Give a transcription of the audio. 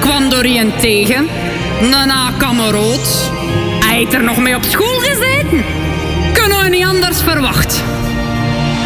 kwam Dorien tegen. Een nakameraad. Hij heeft er nog mee op school gezeten. Kunnen we niet anders verwachten.